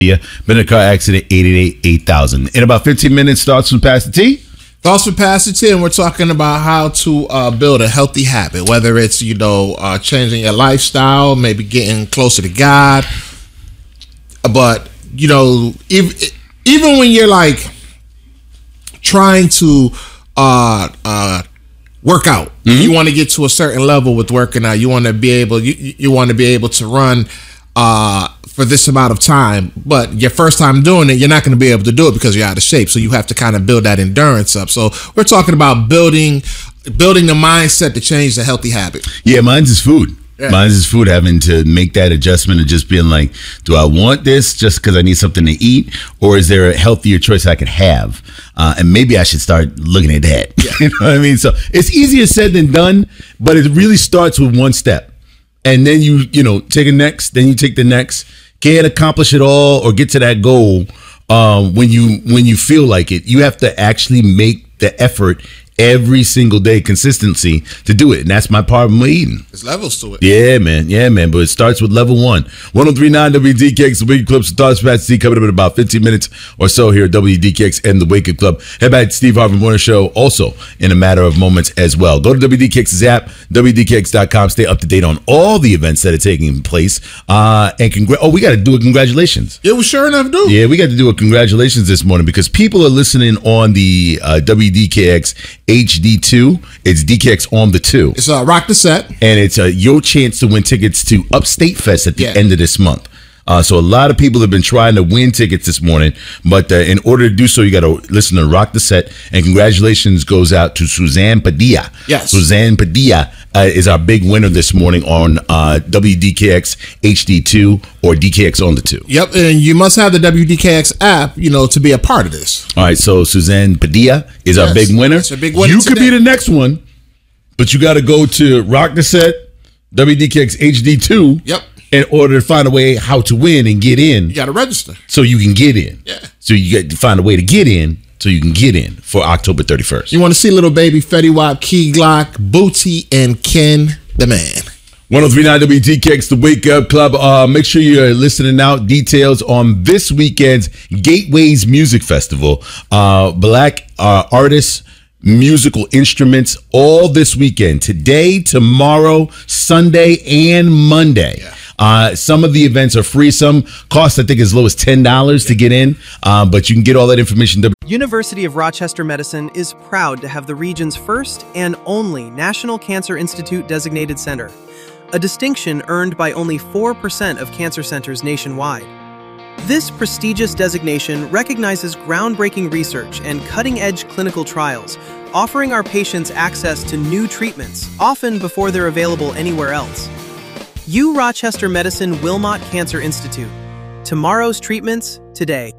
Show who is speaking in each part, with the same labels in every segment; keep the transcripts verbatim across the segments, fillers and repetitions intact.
Speaker 1: Yeah, been in a car accident, eight eight eight, eight thousand. In about fifteen minutes, thoughts from Pastor T?
Speaker 2: Thoughts from Pastor T, and we're talking about how to uh, build a healthy habit, whether it's, you know, uh, changing your lifestyle, maybe getting closer to God. But, you know, if, even when you're like trying to uh, uh, work out, mm-hmm. you want to get to a certain level with working out. You want to be able, you, you want to be able to run uh, for this amount of time, but your first time doing it, you're not going to be able to do it because you're out of shape. So you have to kind of build that endurance up. So we're talking about building, building the mindset to change the healthy habit.
Speaker 1: Yeah, mine's is food. Yeah. Mine's is food, having to make that adjustment of just being like, do I want this just because I need something to eat, or is there a healthier choice I could have? Uh, and maybe I should start looking at that. Yeah. You know what I mean? So it's easier said than done, but it really starts with one step. And then you, you know, take a next, then you take the next. Can't accomplish it all or get to that goal um, when you when you feel like it. You have to actually make the effort every single day, consistency to do it. And that's my problem with eating.
Speaker 2: There's levels to it.
Speaker 1: Yeah, man. Yeah, man. But it starts with level one. ten thirty-nine W D K X, the Wake Up Club. Thoughts Pastor T coming up in about fifteen minutes or so here at W D K X and the Wake Up Club. Head back to Steve Harvey Morning Show also in a matter of moments as well. Go to W D K X's app, W D K X dot com. Stay up to date on all the events that are taking place. Uh, and congr- Oh, we got to do a congratulations.
Speaker 2: Yeah, we sure enough do.
Speaker 1: Yeah, we got to do a congratulations this morning because people are listening on the uh, W D K X H D two. It's D K X on the two.
Speaker 2: It's uh, Rock the Set.
Speaker 1: And it's uh, your chance to win tickets to Upstate Fest at the
Speaker 2: yeah.
Speaker 1: end of this month. Uh, so a lot of people have been trying to win tickets this morning, but uh, in order to do so, you got to listen to Rock the Set. And congratulations goes out to Suzanne Padilla.
Speaker 2: Yes.
Speaker 1: Suzanne Padilla uh, is our big winner this morning on uh, W D K X H D two or D K X on the two.
Speaker 2: Yep, and you must have the W D K X app, you know, to be a part of this.
Speaker 1: All right, so Suzanne Padilla is yes. our big winner.
Speaker 2: It's a big winner.
Speaker 1: You
Speaker 2: today.
Speaker 1: could be the next one, but you got to go to Rock the Set, W D K X H D two.
Speaker 2: Yep.
Speaker 1: In order to find a way how to win and get in.
Speaker 2: You got to register.
Speaker 1: So you can get in.
Speaker 2: Yeah.
Speaker 1: So you got to find a way to get in so you can get in for October thirty-first.
Speaker 2: You want to see Little Baby, Fetty Wap, Key Glock, Booty, and Ken the Man.
Speaker 1: ten thirty-nine W D K X, the Wake Up Club. Uh, make sure you're listening out. Details on this weekend's Gateways Music Festival. Uh, black uh, artists, musical instruments, all this weekend. Today, tomorrow, Sunday, and Monday. Yeah. Uh, some of the events are free. Some cost, I think, as low as ten dollars to get in. Uh, but you can get all that information.
Speaker 3: University of Rochester Medicine is proud to have the region's first and only National Cancer Institute designated center, a distinction earned by only four percent of cancer centers nationwide. This prestigious designation recognizes groundbreaking research and cutting-edge clinical trials, offering our patients access to new treatments, often before they're available anywhere else. U Rochester Medicine Wilmot Cancer Institute. Tomorrow's treatments today.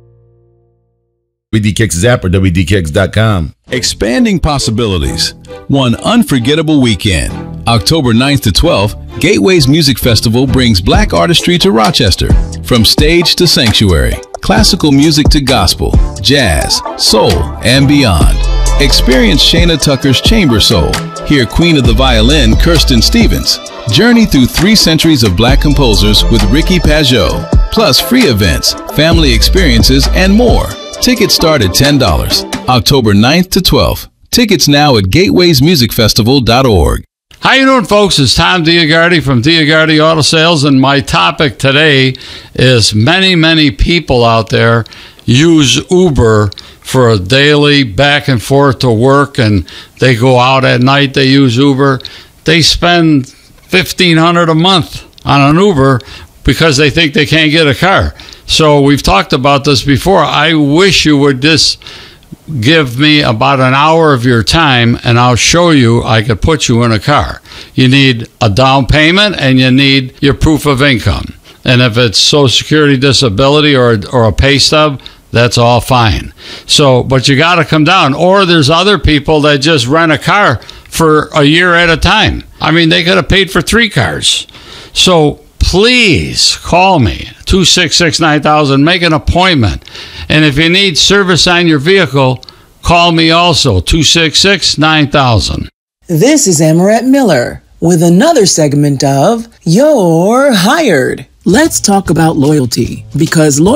Speaker 1: W D K X's app or W D K X dot com.
Speaker 4: Expanding possibilities. One unforgettable weekend. October ninth to twelfth, Gateways Music Festival brings black artistry to Rochester. From stage to sanctuary, classical music to gospel, jazz, soul, and beyond. Experience Shana Tucker's Chamber Soul. Hear Queen of the Violin, Kirsten Stevens. Journey through three centuries of black composers with Ricky Pajot. Plus free events, family experiences, and more. Tickets start at ten dollars. October ninth to twelfth. Tickets now at gateways music festival dot org.
Speaker 5: How you doing, folks? It's Tom Diagardi from Diagardi Auto Sales, and my topic today is many, many people out there use Uber for a daily back and forth to work, and they go out at night, they use Uber. They spend fifteen hundred dollars a month on an Uber because they think they can't get a car. So we've talked about this before. I wish you would just give me about an hour of your time, and I'll show you I could put you in a car. You need a down payment, and you need your proof of income. And if it's Social Security, disability, or or a pay stub, that's all fine. So, but you got to come down. Or there's other people that just rent a car for a year at a time. I mean, they could have paid for three cars. So please call me, two six six, nine thousand, make an appointment. And if you need service on your vehicle, call me also, two six six, nine thousand.
Speaker 6: This is Amaret Miller with another segment of You're Hired. Let's talk about loyalty, because loyalty